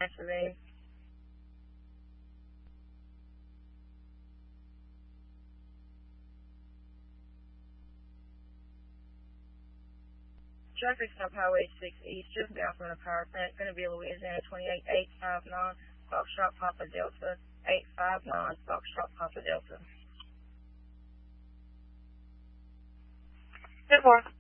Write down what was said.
afternoon. Traffic stop Highway 6 East, just down from the power plant. Going to be Louisiana 28859, Foxtrot Papa Delta 859, Foxtrot Papa Delta. 10-4.